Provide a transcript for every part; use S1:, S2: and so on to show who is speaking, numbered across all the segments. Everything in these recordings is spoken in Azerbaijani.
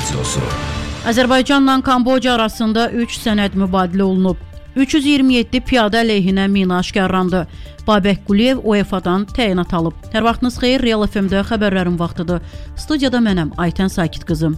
S1: Radyosu.
S2: Azərbaycanla Kamboca arasında 3 sənəd mübadilə olunub. 327 piyada əleyhinə mina aşkarlandı. Babək Quliyev UEFA-dan təyinat alıb. Hər vaxtınız xeyir, Real FM-də xəbərlərin vaxtıdır. Studiyada mənəm, Aytən Sakit qızım.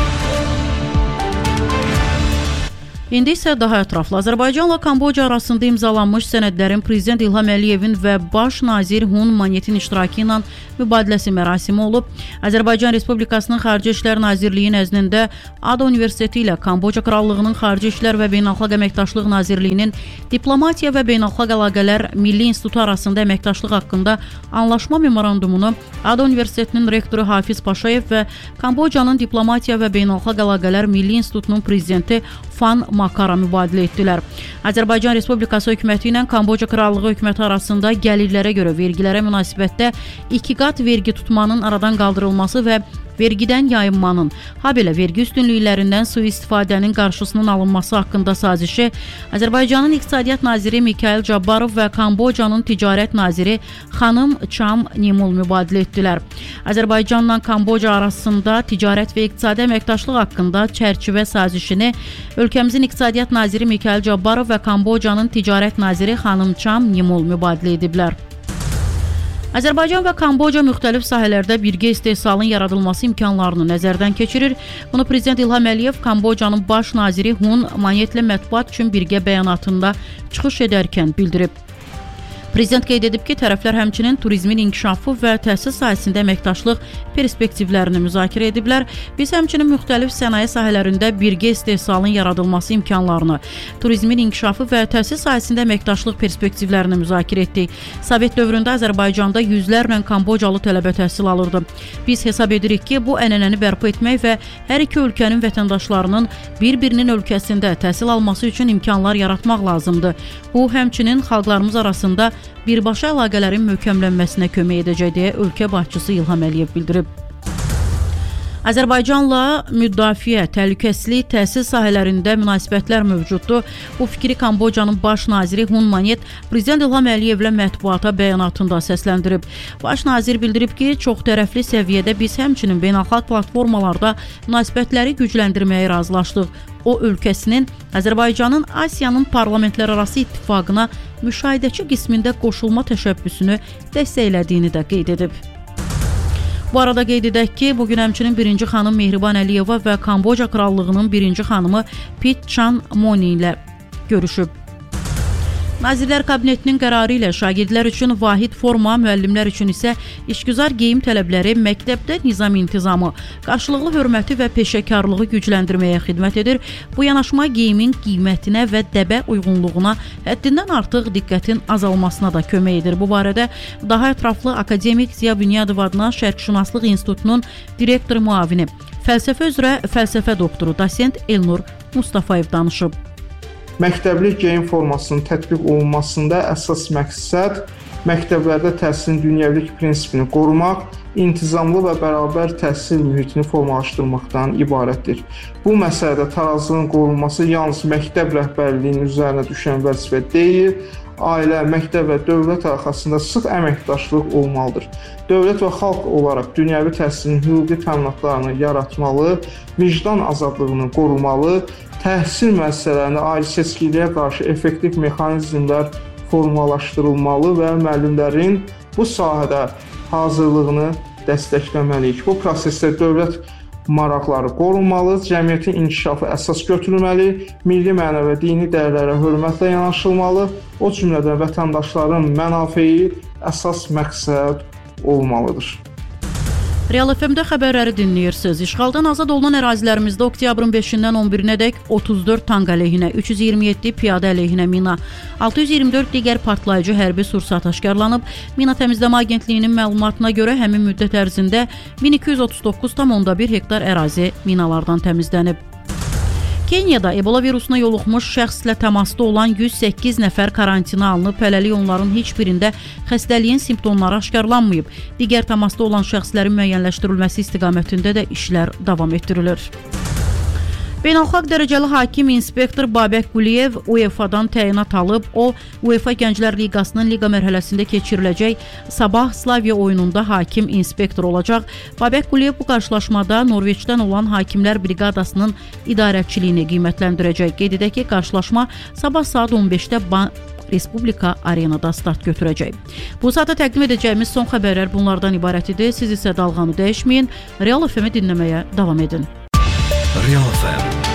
S2: İndi isə daha ətraflı. Azərbaycanla Kamboca arasında imzalanmış sənədlərin Prezident İlham Əliyevin və Baş nazir Hun Manyetin iştirakı ilə mübadiləsi mərasimi olub. Azərbaycan Respublikasının Xarici İşlər Nazirliyi nəzdində ADA Universiteti ilə Kamboca Krallığının Xarici İşlər və Beynəlxalq Əməkdaşlıq Nazirliyinin Diplomatiya və Beynəlxalq Əlaqələr Milli İnstitutu arasında əməkdaşlıq haqqında anlaşma memorandumunu ADA Universitetinin rektoru Hafiz Paşayev və Kambocanın Diplomatiya və Beynəlxalq Əlaqələr Milli İnstitutunun prezidenti Fan Makara mübadilə etdilər. Azərbaycan Respublikası hökuməti ilə Kamboca Krallığı hökuməti arasında gəlirlərə görə vergilərə münasibətdə 2 qat vergi tutmanın aradan qaldırılması və vergidən yayınmanın, habelə vergi üstünlüklərindən sui-istifadənin qarşısının alınması haqqında sazişi Azərbaycanın İqtisadiyyat Naziri Mikayıl Cabbarov və Kambocanın Ticarət Naziri xanım Cham Nimul mübadilə etdilər. Azərbaycanla Kamboca arasında ticarət və iqtisadi əməkdaşlıq haqqında çərçivə sazişini ölkəmizin İqtisadiyyat Naziri Mikayıl Cabbarov və Kambocanın Ticarət Naziri xanım Cham Nimul mübadilə ediblər. Azərbaycan və Kamboca müxtəlif sahələrdə birgə istehsalın yaradılması imkanlarını nəzərdən keçirir. Bunu Prezident İlham Əliyev Kambocanın baş naziri Hun Manyetlə mətbuat üçün birgə bəyanatında çıxış edərkən bildirib. Prezident qeyd edib ki, tərəflər həmçinin turizmin inkişafı və təhsil sahəsində əməkdaşlıq perspektivlərini müzakirə ediblər. Biz həmçinin müxtəlif sənaye sahələrində birgə istehsalın yaradılması imkanlarını, turizmin inkişafı və təhsil sahəsində əməkdaşlıq perspektivlərini müzakirə etdik. Sovet dövründə Azərbaycanda yüzlərlə Kambocalı tələbə təhsil alırdı. Biz hesab edirik ki, bu ənənəni bərpa etmək və hər iki ölkənin vətəndaşlarının bir-birinin ölkəsində təhsil alması üçün imkanlar yaratmaq lazımdır. Bu, həmçinin xalqlarımız arasında birbaşa əlaqələrin möhkəmlənməsinə kömək edəcək deyə ölkə başçısı İlham Əliyev bildirib. Azərbaycanla müdafiə, təhlükəsizlik, təhsil sahələrində münasibətlər mövcuddur. Bu fikri Kambocanın baş naziri Hun Manyet Prezident İlham Əliyevlə mətbuata bəyanatında səsləndirib. Baş nazir bildirib ki, çox tərəfli səviyyədə biz həmçinin beynəlxalq platformalarda münasibətləri gücləndirməyə razılaşdıq. O, ölkəsinin Azərbaycanın Asiyanın parlamentlərarası ittifaqına müşahidəçi qismində qoşulma təşəbbüsünü dəstəklədiyini də qeyd edib. Bu arada qeyd edək ki, bugün həmçinin 1-ci xanım Mehriban Əliyeva və Kamboca Krallığının 1-ci xanımı Pit Chan Moni ilə görüşüb. Nazirlər Kabinetinin qərarı ilə şagirdlər üçün vahid forma, müəllimlər üçün isə işgüzar geyim tələbləri məktəbdə nizam intizamı, qarşılıqlı hörməti və peşəkarlığı gücləndirməyə xidmət edir. Bu yanaşma geyimin qiymətinə və dəbə uyğunluğuna həddindən artıq diqqətin azalmasına da kömək edir. Bu barədə daha ətraflı akademik Ziya Bünyadov adına Şərqşünaslıq İnstitutunun direktor müavini, fəlsəfə üzrə fəlsəfə doktoru dosent Elnur Mustafayev danışıb.
S3: Məktəbli geyim formasının tətbiq olunmasında əsas məqsəd məktəblərdə təhsilin dünyəvilik prinsipini qorumaq, intizamlı və bərabər təhsil mühitini formalaşdırmaqdan ibarətdir. Bu məsələdə tarazlığın qorunması yalnız məktəb rəhbərliyinin üzərinə düşən vəzifə deyil, ailə, məktəb və dövlət arasında sıx əməkdaşlıq olmalıdır. Dövlət və xalq olaraq dünyəvi təhsilin hüquqi təminatlarını yaratmalı, vicdan azadlığını qorumalı, təhsil müəssisələrində ayrı-seçkiliyə qarşı effektiv mexanizmlər formalaşdırılmalı və müəllimlərin bu sahədə hazırlığını dəstəkləməliyik. Bu prosesdə dövlət maraqları qorunmalı, cəmiyyətin inkişafı əsas götürülməli, milli mənəvi və dini dəyərlərə hörmətlə yanaşılmalı, o cümlədən vətəndaşların mənafeyi əsas məqsəd olmalıdır.
S2: Real FM-də xəbərləri dinləyirsiniz. İşğaldan azad olunan ərazilərimizdə oktyabrın 5-dən 11-nədək 34 tank əleyhinə, 327 piyada əleyhinə mina, 624 digər partlayıcı hərbi sursat aşkarlanıb. Mina Təmizləmə Agentliyinin məlumatına görə həmin müddət ərzində 1239,1 hektar ərazi minalardan təmizlənib. Kenyada Ebola virusuna yoluxmuş şəxslə təmasda olan 108 nəfər karantina alınıb, hələlik onların heç birində xəstəliyin simptomları aşkarlanmayıb. Digər təmasda olan şəxslərin müəyyənləşdirilməsi istiqamətində də işlər davam etdirilir. Beynəlxalq dərəcəli hakim inspektor Babək Quliyev UEFA-dan təyinat alıb. O, UEFA Gənclər Liqasının liqa mərhələsində keçiriləcək Sabah Slavia oyununda hakim inspektor olacaq. Babək Quliyev bu qarşılaşmada Norveçdən olan Hakimlər Briqadasının idarəçiliyini qiymətləndirəcək. Qeyd edək ki, qarşılaşma sabah saat 15-də Respublika Arenada start götürəcək. Bu saata təqdim edəcəyimiz son xəbərlər bunlardan ibarət idi. Siz isə dalğanı dəyişməyin, Real FM-i dinləməyə davam edin.
S1: Real FM